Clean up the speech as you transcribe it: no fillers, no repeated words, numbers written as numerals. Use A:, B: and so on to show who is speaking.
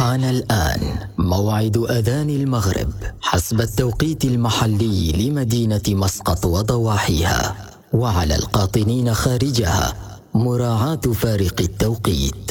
A: حان الآن موعد أذان المغرب حسب التوقيت المحلي لمدينة مسقط وضواحيها، وعلى القاطنين خارجها مراعاة فارق التوقيت.